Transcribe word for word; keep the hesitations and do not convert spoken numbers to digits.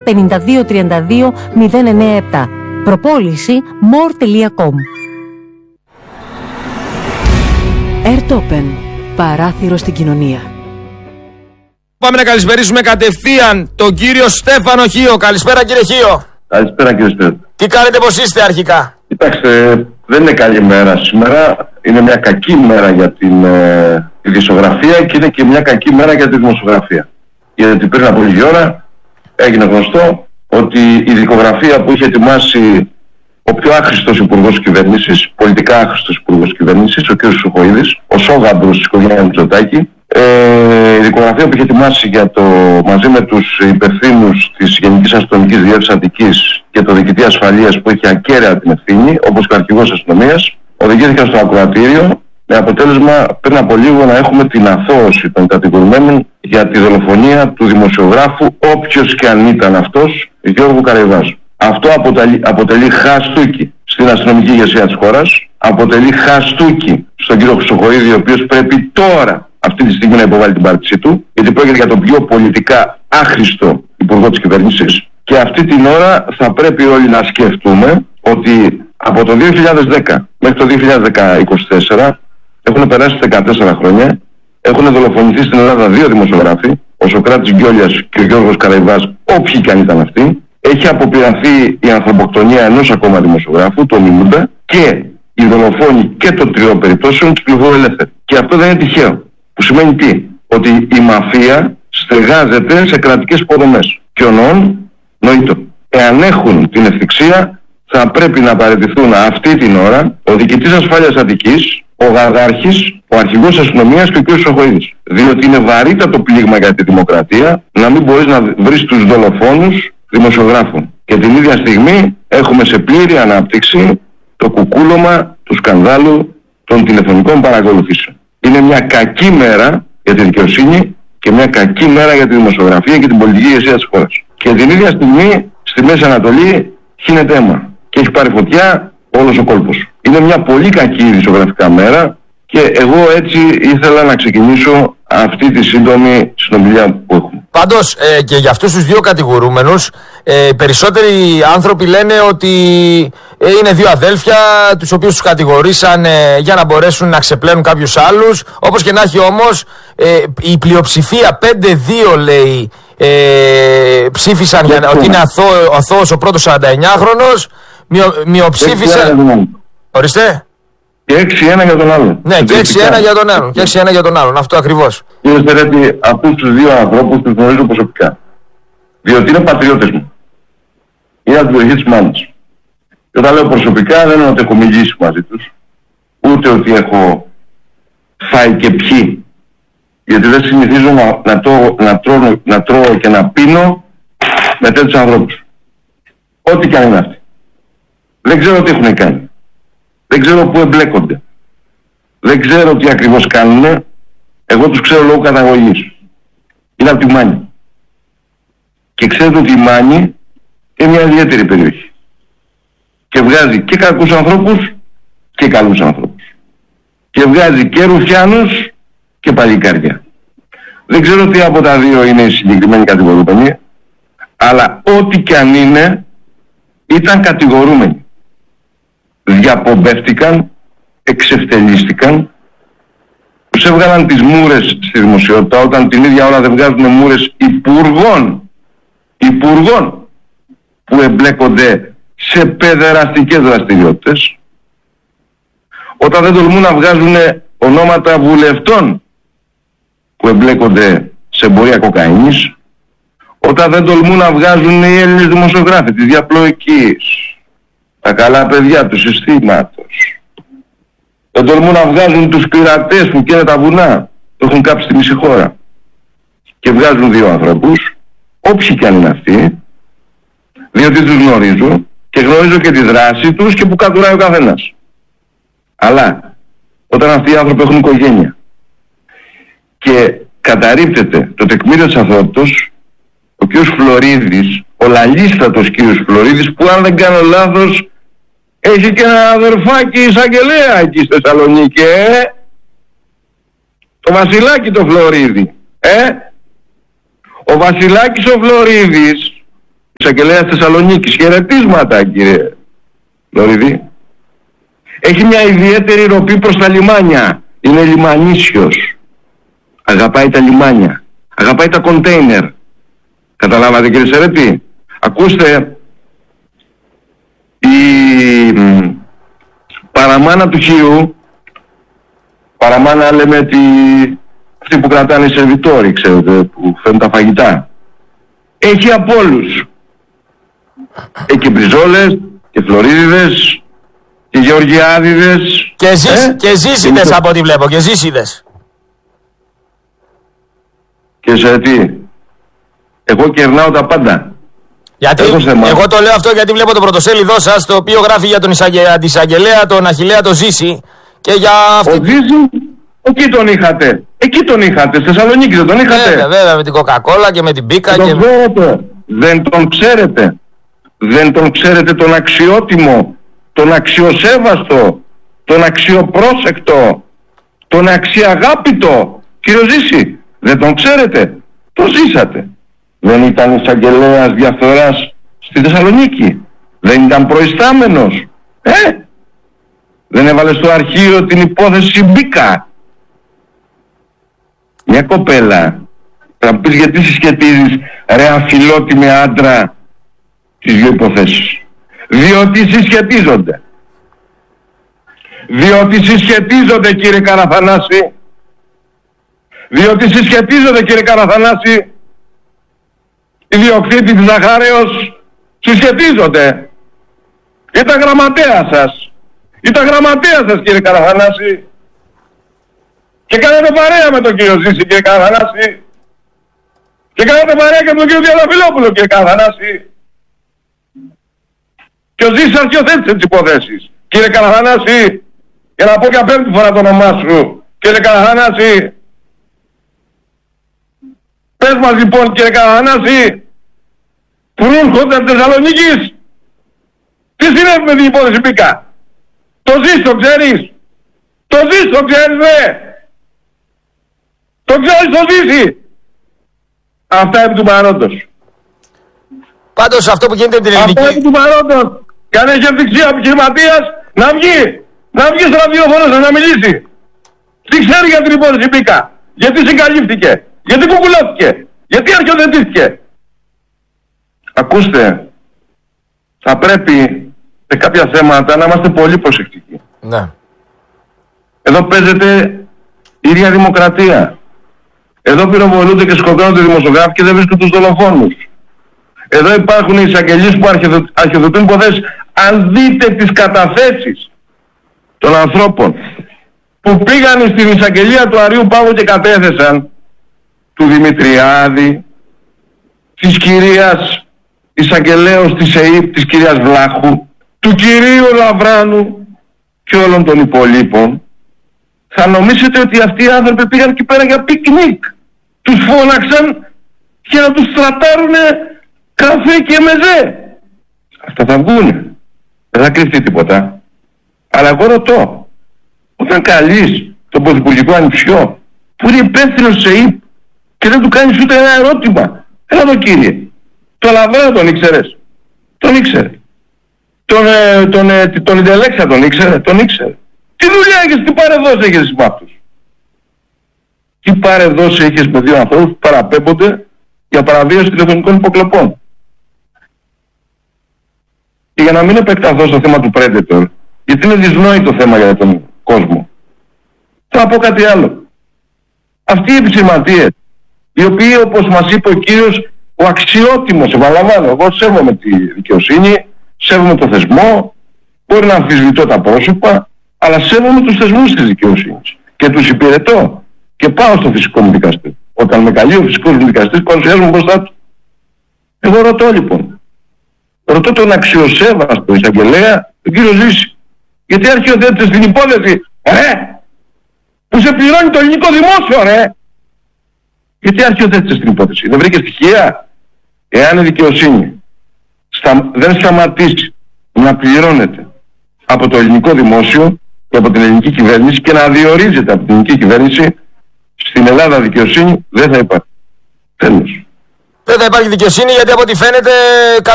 πενήντα δύο τριάντα δύο μηδέν εννιά επτά. Προπόληση more τελεία com. Airtopen. Παράθυρο στην κοινωνία. Πάμε να καλησπερίσουμε κατευθείαν τον κύριο Στέφανο Χίο. Καλησπέρα κύριε Χίο. Καλησπέρα κύριε Στέφανο. Τι κάνετε, πώς είστε αρχικά? Κοιτάξτε, δεν είναι καλή μέρα σήμερα. Είναι μια κακή μέρα για την ε, ειδησιογραφία και είναι και μια κακή μέρα για τη δημοσιογραφία. Γιατί πριν από λίγη ώρα έγινε γνωστό ότι η δικογραφία που είχε ετοιμάσει ο πιο άχρηστος υπουργός κυβέρνησης, πολιτικά άχρηστος υπουργός κυβέρνησης, ο κ. Σουχοίδης, ο σόγαμπρος της οικογένειας Μητσοτάκη, ε, η δικογραφία που είχε ετοιμάσει για το, μαζί με τους υπευθύνους της Γενικής Αστυνομικής Διεύθυνσης Αττικής και το Διοικητή Ασφαλείας που είχε ακέραια την ευθύνη, όπως και ο Αρχηγός Αστυνομίας, οδηγήθηκαν στο ακροατήριο με αποτέλεσμα πριν από λίγο να έχουμε την αθώωση των κατηγορουμένων για τη δολοφονία του δημοσιογράφου, όποιος και αν ήταν αυτός, Γιώργου Καραϊβάζου. Αυτό αποτελεί, αποτελεί χαστούκι στην αστυνομική ηγεσία της χώρας, αποτελεί χαστούκι στον κύριο Χρυσοχοΐδη, ο οποίος πρέπει τώρα, αυτή τη στιγμή, να υποβάλει την πάρτισή του, γιατί πρόκειται για τον πιο πολιτικά άχρηστο υπουργό της κυβέρνησης. Και αυτή την ώρα θα πρέπει όλοι να σκεφτούμε ότι από το δύο χιλιάδες δέκα μέχρι το δύο χιλιάδες είκοσι τέσσερα έχουν περάσει δεκατέσσερα χρόνια, έχουν δολοφονηθεί στην Ελλάδα δύο δημοσιογράφοι, ο Σωκράτης Γκιόλιας και ο Γιώργος Καραϊβάς, όποιοι και αν ήταν αυτοί. Έχει αποπειραθεί η ανθρωποκτονία ενός ακόμα δημοσιογράφου, του Μιμούντα, και οι δολοφόνοι και των τριών περιπτώσεων κυκλοφορούν ελεύθεροι. Και αυτό δεν είναι τυχαίο. Που σημαίνει τι? Ότι η μαφία στεγάζεται σε κρατικές υποδομές. Και ονόν, νοήτο. Εάν έχουν την ευθυξία, θα πρέπει να παραιτηθούν αυτή την ώρα ο Διοικητής Ασφάλειας Αττικής, ο Γαδάρχης, ο Αρχηγός Αστυνομίας και ο κ. Σοχοΐδης. Διότι είναι βαρύτατο πλήγμα για τη δημοκρατία να μην μπορείς να βρεις τους δολοφόνους δημοσιογράφων. Και την ίδια στιγμή έχουμε σε πλήρη ανάπτυξη το κουκούλωμα του σκανδάλου των τηλεφωνικών παρακολουθήσεων. Είναι μια κακή μέρα για τη δικαιοσύνη και μια κακή μέρα για τη δημοσιογραφία και την πολιτική ηγεσία της χώρας. Και την ίδια στιγμή στη Μέση Ανατολή χύνεται αίμα και έχει πάρει φωτιά όλος ο κόλπος. Είναι μια πολύ κακή ειδησιογραφικά μέρα και εγώ έτσι ήθελα να ξεκινήσω αυτή τη σύντομη συνομιλία που έχουμε. Πάντως ε, και για αυτούς τους δύο κατηγορούμενους, ε, περισσότεροι άνθρωποι λένε ότι ε, είναι δύο αδέλφια τους οποίους τους κατηγορήσαν ε, για να μπορέσουν να ξεπλένουν κάποιους άλλους. Όπως και να έχει όμως, ε, η πλειοψηφία πέντε δύο λέει ε, ψήφισαν για, ότι είναι αθώο, αθώος ο πρώτος σαρανταεννιάχρονος, μειο, μειοψήφισαν... Ορίστε. Και έξι ένα για τον άλλον. Ναι, και έξι ένα για τον άλλον. Και έξι ένα για τον άλλον. Αυτό ακριβώς. Κύριε Στερέτη, αυτούς τους δύο ανθρώπους τους γνωρίζω προσωπικά. Διότι είναι πατριώτες μου. Είναι από την περιοχή της Μάνης. Και όταν λέω προσωπικά δεν είναι ότι έχω μιλήσει μαζί τους, ούτε ότι έχω φάει και πιει. Γιατί δεν συνηθίζω να, να, τρώω, να, τρώω, να τρώω και να πίνω με τέτοιους ανθρώπους. Ό,τι και αν είναι αυτοί. Δεν ξέρω τι έχουν κάνει. Δεν ξέρω πού εμπλέκονται. Δεν ξέρω τι ακριβώς κάνουν. Εγώ τους ξέρω λόγω καταγωγής. Είναι από τη Μάνη. Και ξέρετε ότι η Μάνη είναι μια ιδιαίτερη περιοχή. Και βγάζει και κακούς ανθρώπους και καλούς ανθρώπους. Και βγάζει και ρουφιάνους και παλικάρια. Δεν ξέρω τι από τα δύο είναι η συγκεκριμένη κατηγορούμενη, αλλά ό,τι και αν είναι, ήταν κατηγορούμενοι. Διαπομπεύτηκαν, εξευτελίστηκαν, τους έβγαλαν τις μούρες στη δημοσιότητα, όταν την ίδια ώρα δεν βγάζουν μούρες υπουργών, υπουργών που εμπλέκονται σε παιδεραστικές δραστηριότητες, όταν δεν τολμούν να βγάζουν ονόματα βουλευτών που εμπλέκονται σε εμπορία κοκαίνης, όταν δεν τολμούν να βγάζουν οι Έλληνες δημοσιογράφοι της διαπλοϊκής, τα καλά παιδιά του συστήματος. Δεν τολμούν να βγάζουν τους πειρατές που καίνε τα βουνά, που έχουν κάψει τη μισή χώρα. Και βγάζουν δύο ανθρώπους, όποιοι κι αν είναι αυτοί, διότι τους γνωρίζω και γνωρίζω και τη δράση τους και που κατουράει ο καθένας. Αλλά όταν αυτοί οι άνθρωποι έχουν οικογένεια και καταρρίπτεται το τεκμήριο της αθωότητος, ο κ. Φλωρίδης, ο λαλίστατος κ. Φλωρίδης, που αν δεν κάνω λάθος έχει και ένα αδερφάκι εισαγγελέα εκεί στη Θεσσαλονίκη, ε? Το Βασιλάκι το Φλωρίδη, ε? Ο Βασιλάκης ο Φλωρίδης εισαγγελέας Θεσσαλονίκης. Χαιρετίσματα, κύριε Λωρίδη. Έχει μια ιδιαίτερη ροπή προς τα λιμάνια. Είναι λιμανίσιος. Αγαπάει τα λιμάνια. Αγαπάει τα κοντέινερ. Καταλάβατε, κύριε Σερέτη? Ακούστε, η παραμάνα του Χίου, παραμάνα λέμε τη, αυτοί που κρατάνε οι σερβιτόροι, ξέρετε, που φέρνουν τα φαγητά, έχει από όλους. Έχει και Μπριζόλες και Φλωρίδιδες και Γεωργιάδιδες και, ζήσ, ε? και Ζήσιδες είναι... από ό,τι βλέπω, και Ζήσιδες. Και σε τι, εγώ κερνάω τα πάντα. Γιατί εγώ το λέω αυτό γιατί βλέπω το πρωτοσέλιδό σας, το οποίο γράφει για τον εισαγγελέα, τον Αχιλλέα το Ζήση, και για αυτή... Ο Ζήση, εκεί τον είχατε. Εκεί τον είχατε, στη Θεσσαλονίκη δεν τον είχατε? Βέβαια, βέβαια, με την Coca-Cola και με την Πίκα. Δεν και... τον ξέρετε. Δεν τον ξέρετε. Δεν τον ξέρετε τον αξιότιμο, τον αξιοσέβαστο, τον αξιοπρόσεκτο, τον αξιαγάπητο κύριο Ζήση? Δεν τον ξέρετε? Το ζήσατε. Δεν ήταν εισαγγελέας διαφθοράς στη Θεσσαλονίκη? Δεν ήταν προϊστάμενος? Ε? Δεν έβαλε στο αρχείο την υπόθεση Μπίκα? Μια κοπέλα, θα πεις γιατί συσχετίζεις ρε αφιλότιμη άντρα τις δύο υποθέσεις? Διότι συσχετίζονται. Διότι συσχετίζονται, κύριε Καραθανάση. Διότι συσχετίζονται, κύριε Καραθανάση. Οι διοκτήτη της Ζαχάρεως συσχετίζονται. Ήταν γραμματέα σας. Ήταν γραμματέα σας, κύριε Καραθανάση. Και κάνετε παρέα με τον κύριο Ζήση, κύριε Καραθανάση. Και κάνετε παρέα και με τον κύριο Διαδαφυλόπουλο, κύριε Καραθανάση. Και ο Ζήσης αρχιοθέτησε τις υποθέσεις, κύριε Καραθανάση. Για να πω για πέμπτη φορά το όνομά σου, κύριε Καραθανάση. Πες μας λοιπόν, κύριε Καραθανάση, που έρχονται από Θεσσαλονίκης, τι συνέβη με την υπόθεση Μπίκα? Το Ζήση το ξέρεις? Το Ζήση το ξέρεις, ρε? Το ξέρεις το Ζήση? Αυτά επί του παρόντος. Πάντως αυτό που γίνεται με την ελληνική... Αυτά επί του παρόντος. Και αν έχει ευδειξία επιχειρηματίας, να βγει. Να βγει στο ραδιόφωνο σας να μιλήσει. Τι ξέρει για την υπόθεση Μπίκα? Γιατί συγκαλύφθηκε? Γιατί κουκουλώθηκε? Γιατί αρχιοθετήθηκε? Ακούστε, θα πρέπει σε κάποια θέματα να είμαστε πολύ προσεκτικοί. Ναι. Εδώ παίζεται η ίδια δημοκρατία. Εδώ πυροβολούνται και σκοτώνονται δημοσιογράφοι και δεν βρίσκουν τους δολοφόνους. Εδώ υπάρχουν οι εισαγγελίες που αρχιοθετούν υποθέσεις. Αν δείτε τις καταθέσεις των ανθρώπων που πήγαν στην εισαγγελία του Αριού Πάγου και κατέθεσαν, του Δημητριάδη, της κυρίας εισαγγελέως της ΕΥΠ, της κυρίας Βλάχου, του κυρίου Λαβράνου και όλων των υπολείπων, θα νομίσετε ότι αυτοί οι άνθρωποι πήγαν εκεί πέρα για πικνίκ. Τους φώναξαν για να τους στρατάρουνε καφέ και μεζέ. Αυτά θα βγουνε. Δεν θα κρυφτεί τίποτα. Αλλά εγώ ρωτώ, όταν καλείς τον πρωθυπουργικό ανιψιό που είναι υπεύθυνος σε ΕΥΠ και δεν του κάνεις ούτε ένα ερώτημα, έλα εδώ κύριε, το Λαβράνο τον ήξερες? Τον ήξερε. Τον, ε, τον, ε, τον Ιντελέξα τον ήξερε? Τον ήξερε. Τι δουλειά έχεις, τι παρεδόση έχεις με αυτούς? Τι παρεδόση έχεις με δύο ανθρώπους που παραπέμπονται για παραβίαση τηλεφωνικών υποκλοπών? Και για να μην επεκταθώ στο θέμα του Predator, γιατί είναι δυσνόητο θέμα για τον κόσμο, θα πω κάτι άλλο. Αυτοί οι επιχειρηματίες, οι οποίοι όπως μας είπε ο κύριος, ο αξιότιμος, επαναλαμβάνω, εγώ σέβομαι τη δικαιοσύνη, σέβομαι το θεσμό, μπορεί να αμφισβητώ τα πρόσωπα, αλλά σέβομαι τους θεσμούς της δικαιοσύνης και τους υπηρετώ και πάω στο φυσικό μου δικαστή. Όταν με καλεί ο φυσικός μου δικαστής, παρουσιάζομαι μπροστά του. Εγώ ρωτώ λοιπόν, ρωτώ τον αξιοσέβαστο εισαγγελέα, τον κύριο Ζήση, γιατί αρχιοθέτησε στην υπόθεση, ρε, που σε πληρώνει το ελληνικό δημόσιο, ρε. Γιατί αρχιοθέτησε στην υπόθεση? Δεν βρήκε στοιχεία? Εάν η δικαιοσύνη στα, δεν σταματήσει να πληρώνεται από το ελληνικό δημόσιο και από την ελληνική κυβέρνηση και να διορίζεται από την ελληνική κυβέρνηση, στην Ελλάδα δικαιοσύνη δεν θα υπάρχει. Τέλος. Δεν θα υπάρχει δικαιοσύνη γιατί από ό,τι φαίνεται